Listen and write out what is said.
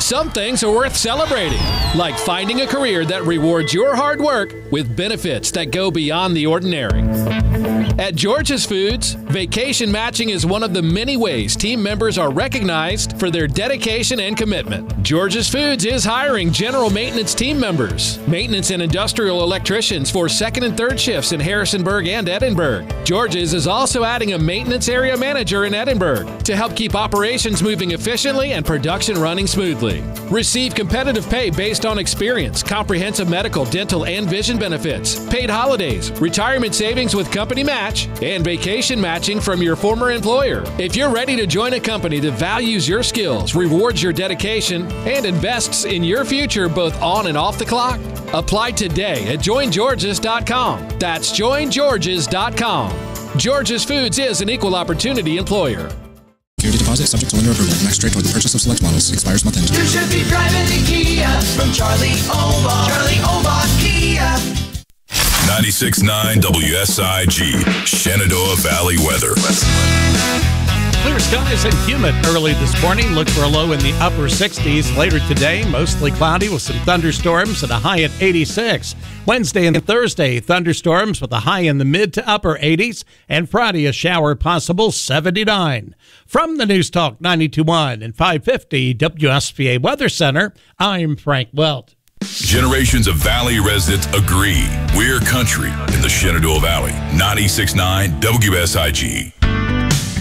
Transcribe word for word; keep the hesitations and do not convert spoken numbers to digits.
Some things are worth celebrating, like finding a career that rewards your hard work with benefits that go beyond the ordinary. At George's Foods, vacation matching is one of the many ways team members are recognized for their dedication and commitment. George's Foods is hiring general maintenance team members, maintenance and industrial electricians for second and third shifts in Harrisonburg and Edinburgh. George's is also adding a maintenance area manager in Edinburgh to help keep operations moving efficiently and production running smoothly. Receive competitive pay based on experience, comprehensive medical, dental, and vision benefits, paid holidays, retirement savings with company match, and vacation matching from your former employer. If you're ready to join a company that values your skills, rewards your dedication, and invests in your future both on and off the clock, apply today at join georges dot com. That's join georges dot com. George's Foods is an equal opportunity employer. Security deposit subject to lender approval. Max rate toward the purchase of select models. Expires month end. You should be driving a Kia from Charlie Omar. Charlie Omar Kia. ninety-six point nine W S I G, Shenandoah Valley weather. Clear skies and humid early this morning. Look for a low in the upper sixties. Later today, mostly cloudy with some thunderstorms and a high at eighty-six. Wednesday and Thursday, thunderstorms with a high in the mid to upper eighties. And Friday, a shower possible, seventy-nine. From the News Talk ninety-two point one and five fifty W S B A Weather Center, I'm Frank Welt. Generations of Valley residents agree. We're country in the Shenandoah Valley. ninety-six point nine W S I G.